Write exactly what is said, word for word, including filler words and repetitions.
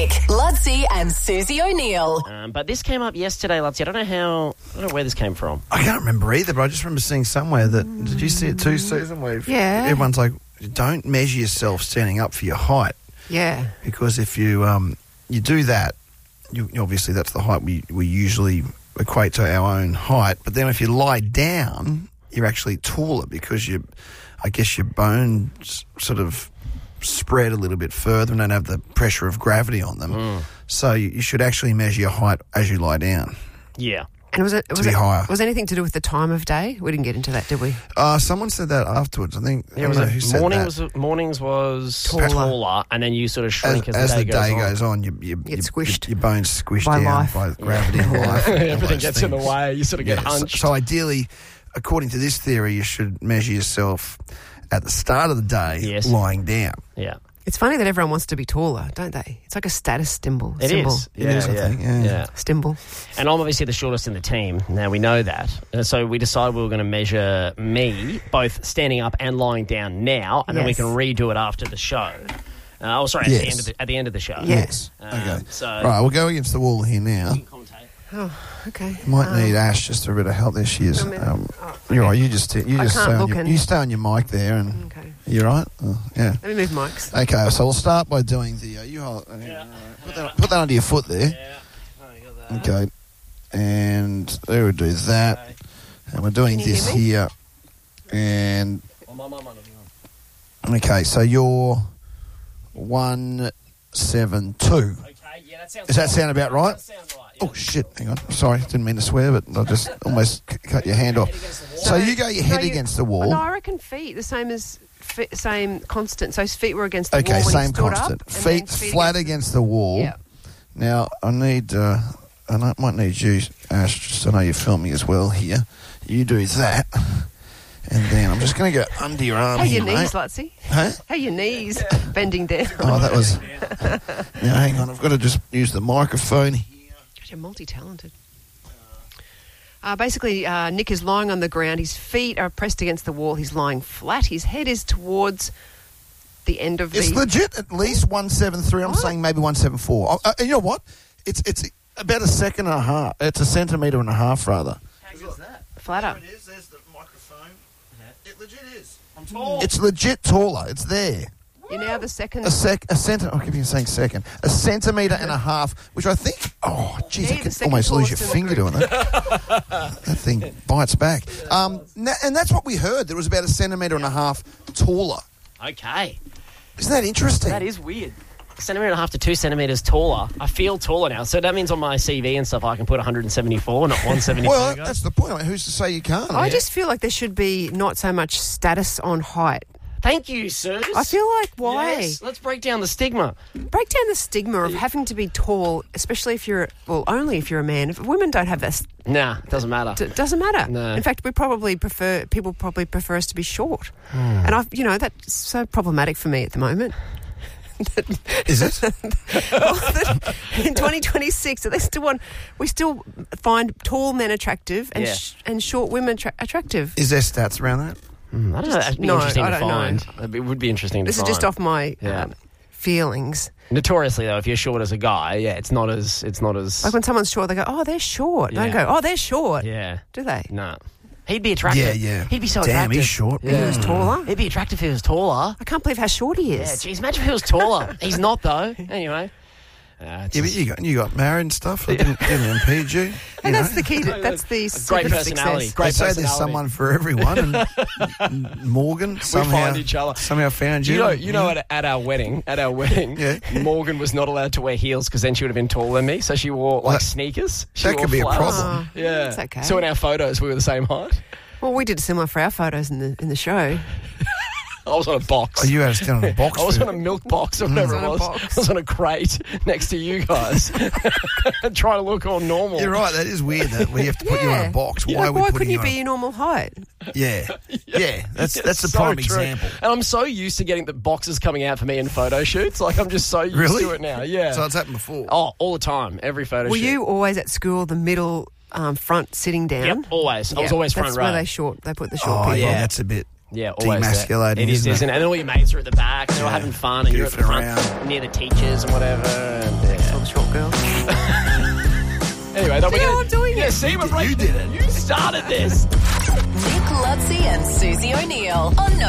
Nick, Ludsey and Susie O'Neill. Um, but this came up yesterday, Ludsey. I don't know how, I don't know where this came from. I can't remember either, but I just remember seeing somewhere that, did you see it too, Susan? Where Yeah. everyone's like, don't measure yourself standing up for your height. Yeah. Because if you um, you do that, you, obviously that's the height we, we usually equate to our own height. But then if you lie down, you're actually taller because you, I guess your bones sort of spread a little bit further and don't have the pressure of gravity on them. Mm. So you, you should actually measure your height as you lie down. Yeah. And was it was be it higher. was anything to do with the time of day? We didn't get into that, did we? Uh, someone said that afterwards. I think. Yeah, I was don't know it who said morning that. was mornings was Taller. taller. and then you sort of As, shrink as, as the day, the day goes, goes on, you, you, Get you, squished. Your, your bones squished By down life. by gravity and life. on. and all Everything those gets in the things. way. You sort of get Yeah, so, hunched. so ideally, according to this theory, you should measure yourself at the start of the day, Yes. lying down. yeah, It's funny that everyone wants to be taller, don't they? It's like a status symbol. it symbol. is. It Yeah, is, I yeah, think, yeah. yeah. Symbol. And I'm obviously the shortest in the team. Now we know that. And so we decided we were going to measure me both standing up and lying down now, and then we Yes. can redo it after the show. Uh, oh, sorry, at, the Yes. end of the, at the end of the show. Yeah. Yes. Um, okay. so- right, we'll go against the wall here now. Commentate. Oh, okay. Might Um, need Ash just a bit of help. There she is. You want me to- Um, oh, You're right. You just you I just can't stay on look your, and- you stay on your mic there, and Okay. you're right. Oh, yeah. Let me move mics. Okay, so we'll start by doing the. Uh, you hold. Uh, Yeah. put, that, put that under your foot there. Yeah. Oh, you got that. Okay, and there we do that, Okay. and we're doing Can you this hear me? here, and Oh, my mum might not be on. okay, so you're one seven two. Okay, yeah, that sounds Does that right. sound about right? That sounds right. Yeah. Oh shit! Hang on, sorry, didn't mean to swear, but I just almost c- cut your hand off. Head against the wall. So you go your head No, you- against the wall. No, I reckon feet, the same as fe- same constant. So his feet were against the Okay, wall when same he stood constant. up. and Feet then flat against the wall. Yeah. Now I need. Uh, I might- might need you, Ash. Just I know you're filming as well here. You do that, and then I'm just going to go under your arm How here, your knees, mate. Lutsy? Huh? How your knees bending down? Oh, that was. Now hang on. I've got to just use the microphone here. God, you're multi-talented. Uh, basically, uh, Nick is lying on the ground. His feet are pressed against the wall. He's lying flat. His head is towards the end of It's the... legit. At least one seven three. I'm What? saying maybe one seven four. Oh, uh, you know what? It's it's about a second and a half. It's a centimetre and a half, rather. How good's that? Flatter. is. There's the microphone. It legit is. I'm tall. It's legit taller. It's there. You're now the second... A sec, a cent. I'll keep you saying second. A centimetre and a half, which I think. Oh, geez, Yeah, I the could second almost lose your tallest in the finger doing that. That thing bites back. Um, na- and that's what we heard. There was about a centimetre and a half taller. Okay. Isn't that interesting? That is weird. A centimetre and a half to two centimetres taller. I feel taller now. So that means on my C V and stuff I can put one seventy-four, not one seventy-two. Well, guys. that's the point. I mean, who's to say you can't? I just feel like there should be not so much status on height. Thank you, Suze. I feel like, why? Yes, let's break down the stigma. Break down the stigma of having to be tall, especially if you're, well, only if you're a man. If women don't have that, Nah, it doesn't matter. it doesn't matter. No. In fact, we probably prefer, people probably prefer us to be short. Hmm. And I've, you know, that's so problematic for me at the moment. Is it? Well, that in twenty twenty-six, they still want, we still find tall men attractive and Yeah. sh- and short women tra- attractive. Is there stats around that? Mm, I don't know. That'd be No, interesting I to don't know. find. It would be interesting to This is find. just off my Yeah. um, feelings. Notoriously, though, if you're short as a guy, yeah, it's not as it's not as Like when someone's short, they go, "Oh, they're short." Yeah. Don't go, "Oh, they're short." yeah. Do they? No, he'd be attractive. Yeah, yeah. He'd be so Damn, attractive. he's short. If he was taller. He'd be attractive if he was taller. I can't believe how short he Yeah, is. geez, imagine if he was taller. He's not though. Anyway, uh, it's Yeah, but just- you got you got married and stuff. It didn't, didn't impede you. you and know? that's the key. To, that's the great secret of personality. success. Great They say there's personality. someone for everyone, and Morgan somehow find each other. somehow found you. You know, you know, at, at our wedding, at our wedding, Yeah. Morgan was not allowed to wear heels because then she would have been taller than me. So she wore like that- sneakers. She that wore could be a flats. problem. Oh, Yeah, that's okay. So in our photos, we were the same height. Well, we did similar for our photos in the in the show. I was on a box. Oh, you had to stand on a box. I was for- on a milk box or whatever Mm. it On a was. box. I was on a crate next to you guys, trying to look all normal. You're right. That is weird. That we have to put you on Yeah. a box. Yeah, Why like, are we why putting couldn't you you be on your normal height? a... Yeah, yeah. That's Yeah, that's the so prime true. example. And I'm so used to getting the boxes coming out for me in photo shoots. Like I'm just so used Really? to it now. Yeah. So it's happened before. oh, all the time, every photo Were shoot. you always at school the middle um, front sitting down? Yep, always. I was Yeah, always front that's row. where they short. They put the short Oh, people. yeah, yeah. that's a bit. Yeah, always that. demasculating, It is, isn't it? isn't it? And then all your mates are at the back, and they're all Yeah. having fun, and you're at the Goofing front around. near the teachers and whatever. And, yeah. Little short girl. Anyway, then we're See, gonna, I'm doing yeah, it. see, we're You breaking did it. You started this. Nick Lutzi and Susie O'Neill on